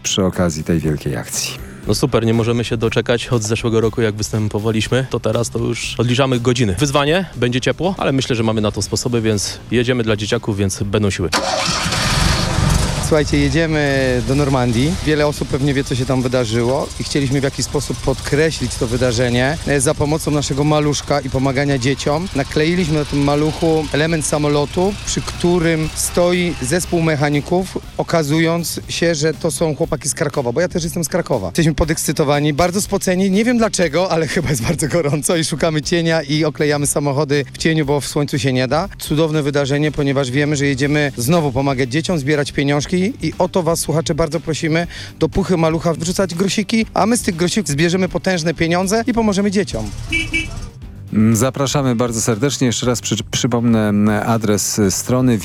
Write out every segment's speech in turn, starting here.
przy okazji tej wielkiej akcji. No super, nie możemy się doczekać od zeszłego roku, jak występowaliśmy, to teraz to już odliczamy godziny. Wyzwanie, będzie ciepło, ale myślę, że mamy na to sposoby, więc jedziemy dla dzieciaków, więc będą siły. Słuchajcie, jedziemy do Normandii. Wiele osób pewnie wie, co się tam wydarzyło i chcieliśmy w jakiś sposób podkreślić to wydarzenie za pomocą naszego maluszka i pomagania dzieciom. Nakleiliśmy na tym maluchu element samolotu, przy którym stoi zespół mechaników, okazując się, że to są chłopaki z Krakowa, bo ja też jestem z Krakowa. Jesteśmy podekscytowani, bardzo spoceni, nie wiem dlaczego, ale chyba jest bardzo gorąco i szukamy cienia i oklejamy samochody w cieniu, bo w słońcu się nie da. Cudowne wydarzenie, ponieważ wiemy, że jedziemy znowu pomagać dzieciom, zbierać pieniążki i o to was, słuchacze, bardzo prosimy, do puchy malucha wrzucać grosiki, a my z tych grosików zbierzemy potężne pieniądze i pomożemy dzieciom. Zapraszamy bardzo serdecznie. Jeszcze raz przypomnę adres strony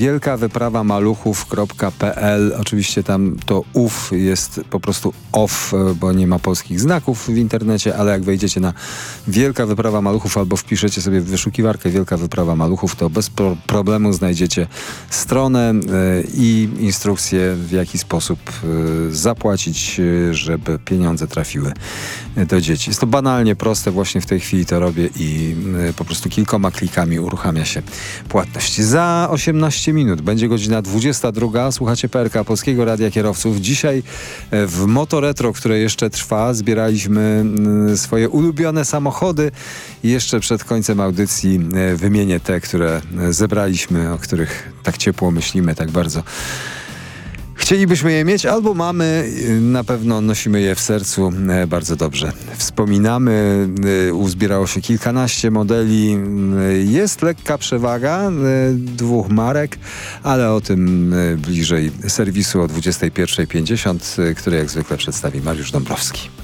wielkawyprawamaluchów.pl. Oczywiście tam to ów jest po prostu off, bo nie ma polskich znaków w internecie, ale jak wejdziecie na Wielka Wyprawa Maluchów albo wpiszecie sobie w wyszukiwarkę Wielka Wyprawa Maluchów, to bez problemu znajdziecie stronę i instrukcję, w jaki sposób zapłacić, żeby pieniądze trafiły do dzieci. Jest to banalnie proste, właśnie w tej chwili to robię i po prostu kilkoma klikami uruchamia się płatność. Za 18 minut będzie godzina 22. Słuchacie PRK, Polskiego Radia Kierowców. Dzisiaj w Motoretro, które jeszcze trwa, zbieraliśmy swoje ulubione samochody. Jeszcze przed końcem audycji wymienię te, które zebraliśmy, o których tak ciepło myślimy, tak bardzo chcielibyśmy je mieć, albo mamy, na pewno nosimy je w sercu bardzo dobrze. Wspominamy, uzbierało się kilkanaście modeli, jest lekka przewaga dwóch marek, ale o tym bliżej serwisu o 21:50, który jak zwykle przedstawi Mariusz Dąbrowski.